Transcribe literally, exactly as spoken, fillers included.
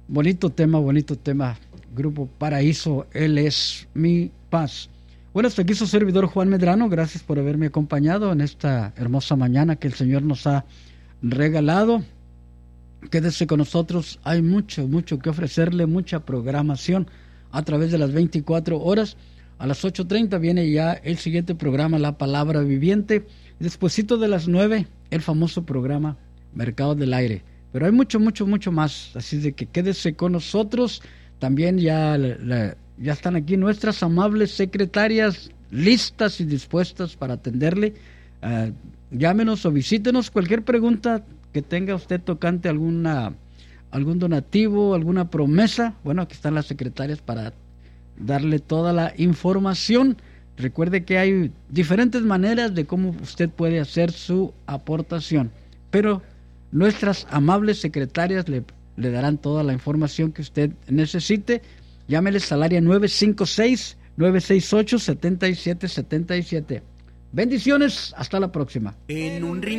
Bonito tema, bonito tema. Grupo Paraíso, Él es mi paz. Bueno, hasta aquí su servidor Juan Medrano. Gracias por haberme acompañado en esta hermosa mañana que el Señor nos ha regalado. Quédese con nosotros. Hay mucho, mucho que ofrecerle, mucha programación a través de las veinticuatro horas. A las ocho treinta viene ya el siguiente programa, La Palabra Viviente. Despuesito de las nueve, el famoso programa Mercado del Aire. Pero hay mucho, mucho, mucho más. Así de que quédese con nosotros. También ya, la, ya están aquí nuestras amables secretarias listas y dispuestas para atenderle. Uh, llámenos o visítenos. Cualquier pregunta que tenga usted tocante alguna, algún donativo, alguna promesa. Bueno, aquí están las secretarias para darle toda la información. Recuerde que hay diferentes maneras de cómo usted puede hacer su aportación. Pero nuestras amables secretarias le le darán toda la información que usted necesite. Llámeles al área nueve cinco seis, nueve seis ocho, siete siete siete siete. Bendiciones, hasta la próxima. En un